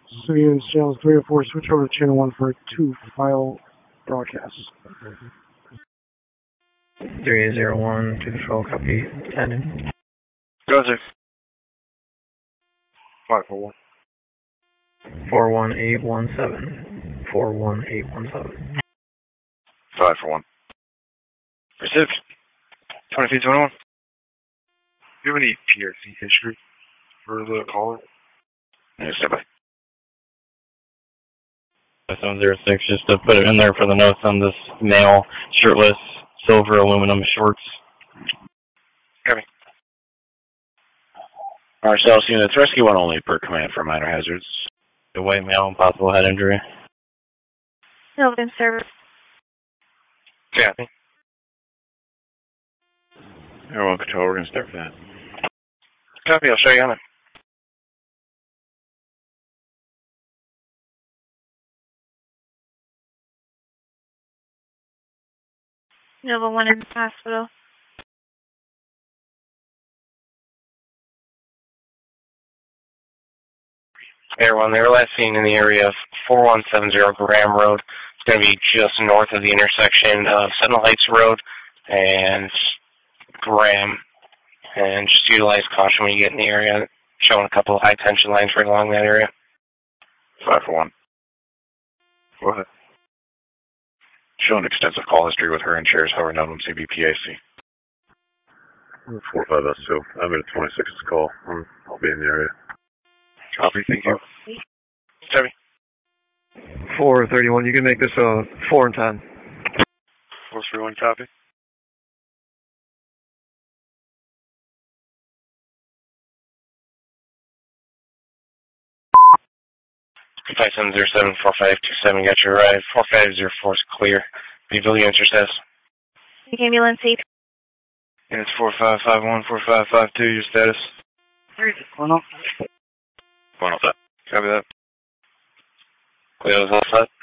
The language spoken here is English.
So you channel 304, switch over to channel 1 for a 2-file broadcast. 301 to control, copy, attending. Roger. 541. 41817. 41817. 541. Received. 2321. Do you have any PRC history for the caller? No, step by. 706, just to put it in there for the notes on this male, shirtless, silver aluminum shorts. Copy. Ourselves units, rescue one only per command for minor hazards. The white male, possible head injury. Building service. Copy. Everyone control, we're going to start for that. Copy, I'll show you on it. Nova 1 in the hospital. Everyone, they were last seen in the area of 4170 Graham Road. It's going to be just north of the intersection of Sentinel Heights Road and Graham. And just utilize caution when you get in the area. Showing a couple of high tension lines right along that area. 541. Go ahead. Showing extensive call history with her and shares however known on CBPAC. 45S2. I'm at a 26's call. I'll be in the area. Copy, thank you. Copy. 431, you can make this 4 and 10. 431, copy. Five 707-4527, got your ride. 4504 is clear. Reveal your interest as. The ambulance safe. And it's 4551, 4552, your status. 1 Copy that. Clear those outside.